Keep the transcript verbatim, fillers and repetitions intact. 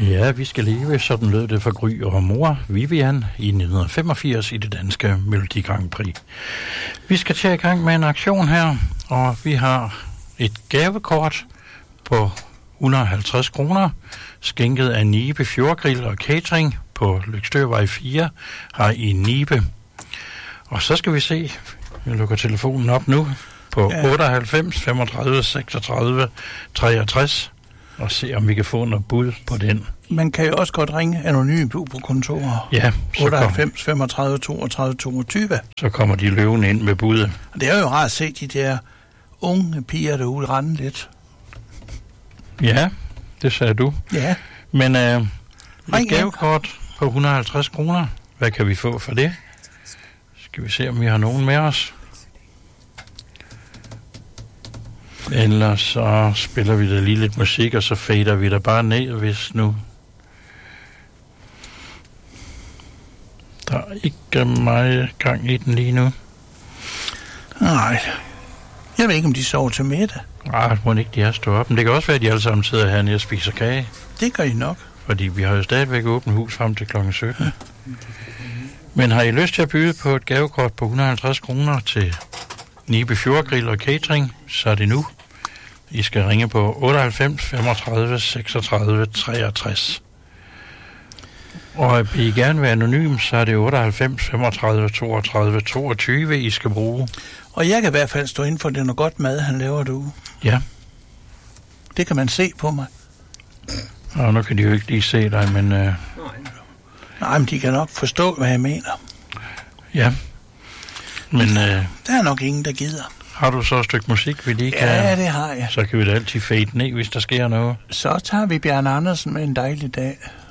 Ja, vi skal leve, sådan lød det for Gry og mor Vivian i nitten femogfirs i det danske Melodi Grand Prix. Vi skal til i gang med en aktion her, og vi har et gavekort på et hundrede og halvtreds kroner, skænket af Nibe Fjordgrill og Catering på Lykstørvej fire her i Nibe. Og så skal vi se, jeg lukker telefonen op nu, på ja. otteoghalvfems femogtredive seksogtredive treogtres, og se om vi kan få noget bud på den. Man kan jo også godt ringe anonymt på kontoret. Ja, otteoghalvfems femogtredive toogtredive toogtyve. Så kommer de løvende ind med budet. Det er jo rart at se de der unge piger derude rende lidt. Ja, det sagde du. Ja. Men øh, et gavekort på et hundrede og halvtreds kroner. Hvad kan vi få for det? Skal vi se, om vi har nogen med os? Ellers så spiller vi da lige lidt musik, og så fader vi da bare ned, hvis nu der er ikke meget gang i den lige nu. Nej. Jeg ved ikke, om de sover til middag. Nej, må ikke de har stået op. Men det kan også være, at de alle sammen sidder hernede og spiser kage. Det gør I nok. Fordi vi har jo stadigvæk åbent hus frem til klokken sytten. Ja. Men har I lyst til at byde på et gavekort på et hundrede og halvtreds kroner til Nibe Fjordgrill og Catering, så er det nu. I skal ringe på otteoghalvfems femogtredive seksogtredive treogtres. Og vil I gerne være anonym, så er det otteoghalvfems femogtredive toogtredive toogtyve, I skal bruge. Og jeg kan i hvert fald stå inden for, det er noget godt mad, han laver derude. Ja. Det kan man se på mig. Og nu kan de jo ikke lige se dig, men... Øh... Nej, men de kan nok forstå, hvad jeg mener. Ja. Men... Øh... Der er nok ingen, der gider. Har du så et stykke musik, vi lige kan... Ja, det har jeg. Så kan vi da altid fade ned, hvis der sker noget. Så tager vi Bjørn Andersen med En dejlig dag.